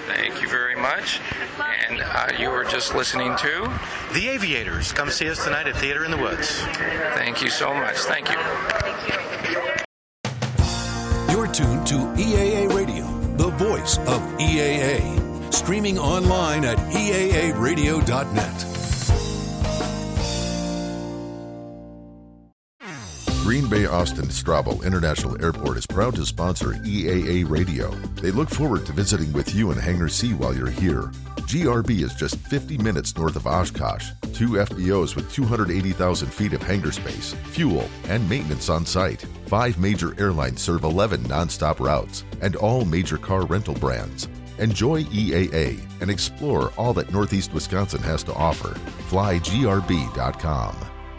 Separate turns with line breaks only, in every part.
Thank you very much. And you were just listening to
The Aviators. Come see us tonight at Theater in the Woods.
Thank you so much. Thank you.
You're tuned to EAA Radio, the voice of EAA. Streaming online at eaaradio.net.
Green Bay Austin Strabo International Airport is proud to sponsor EAA Radio. They look forward to visiting with you in Hangar C while you're here. GRB is just 50 minutes north of Oshkosh. 2 FBOs with 280,000 feet of hangar space, fuel, and maintenance on site. 5 major airlines serve 11 nonstop routes, and all major car rental brands. Enjoy EAA and explore all that Northeast Wisconsin has to offer. FlyGRB.com.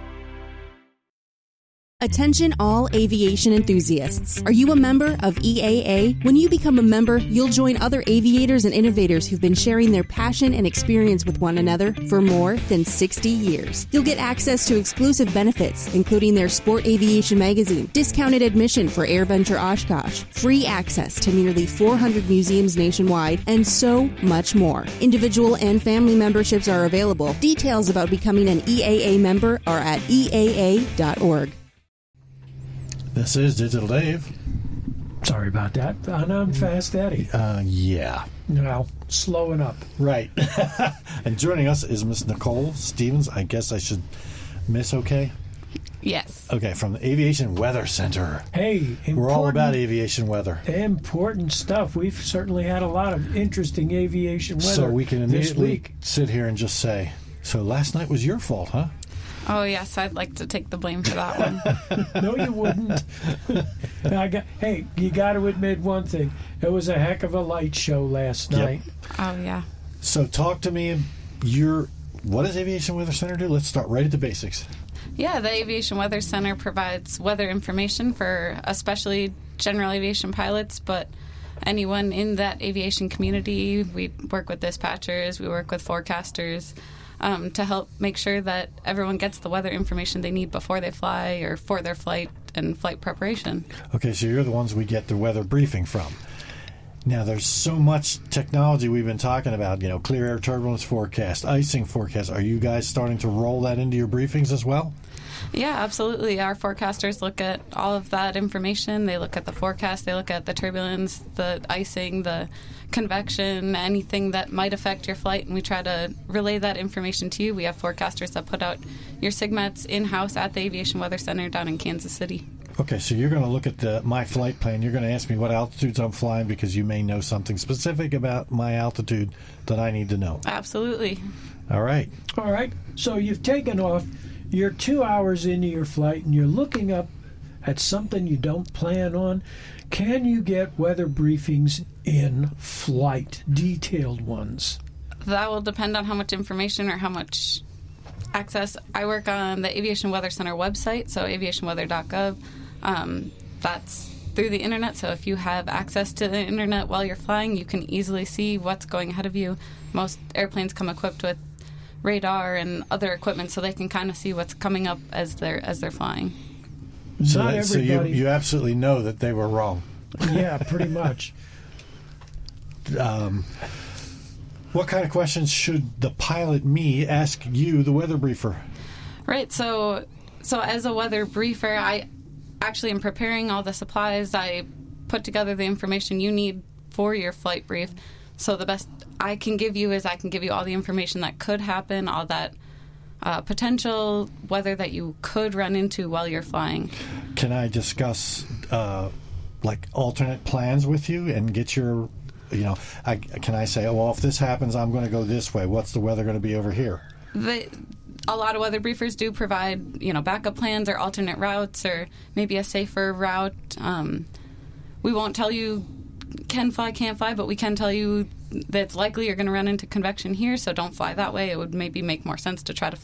Attention all aviation enthusiasts. Are you a member of EAA? When you become a member, you'll join other aviators and innovators who've been sharing their passion and experience with one another for more than 60 years. You'll get access to exclusive benefits, including their Sport Aviation magazine, discounted admission for AirVenture Oshkosh, free access to nearly 400 museums nationwide, and so much more. Individual and family memberships are available. Details about becoming an EAA member are at eaa.org.
This is Digital Dave.
Sorry about that. And I'm Fast Eddie.
Yeah.
Well, slowing up.
Right. And joining us is Miss Nicole Stevens. I guess I should miss okay?
Yes.
Okay, from the Aviation Weather Center.
Hey,
we're all about aviation weather.
Important stuff. We've certainly had a lot of interesting aviation weather.
So we can immediately sit here and just say, so last night was your fault, huh?
Oh, yes, I'd like to take the blame for that one.
No, you wouldn't. Hey, you got to admit one thing. It was a heck of a light show last night.
Oh, yeah.
So talk to me. What does Aviation Weather Center do? Let's start right at the basics.
Yeah, the Aviation Weather Center provides weather information for especially general aviation pilots, but anyone in that aviation community. We work with dispatchers, we work with forecasters, to help make sure that everyone gets the weather information they need before they fly or for their flight and flight preparation.
Okay, so you're the ones we get the weather briefing from. Now, there's so much technology we've been talking about, clear air turbulence forecast, icing forecast. Are you guys starting to roll that into your briefings as well?
Yeah, absolutely. Our forecasters look at all of that information. They look at the forecast. They look at the turbulence, the icing, the convection, anything that might affect your flight, and we try to relay that information to you. We have forecasters that put out your SIGMETs in-house at the Aviation Weather Center down in Kansas City.
Okay, so you're going to look at my flight plan. You're going to ask me what altitudes I'm flying because you may know something specific about my altitude that I need to know.
Absolutely.
All right.
All right. So you've taken off. You're 2 hours into your flight, and you're looking up at something you don't plan on. Can you get weather briefings in flight, detailed ones?
That will depend on how much information or how much access. I work on the Aviation Weather Center website, so aviationweather.gov. That's through the internet, so if you have access to the internet while you're flying, you can easily see what's going ahead of you. Most airplanes come equipped with radar and other equipment, so they can kind of see what's coming up as they're flying.
So you absolutely know that they were wrong.
Yeah, pretty much.
What kind of questions should the pilot, me, ask you, the weather briefer?
Right, so as a weather briefer, I actually am preparing all the supplies. I put together the information you need for your flight brief. So the best I can give you is I can give you all the information that could happen, all that potential weather that you could run into while you're flying.
Can I discuss alternate plans with you and get your, can I say, if this happens, I'm going to go this way. What's the weather going to be over here?
A lot of weather briefers do provide, backup plans or alternate routes or maybe a safer route. We won't tell you can fly, can't fly, but we can tell you that it's likely you're going to run into convection here, so don't fly that way. It would maybe make more sense to try to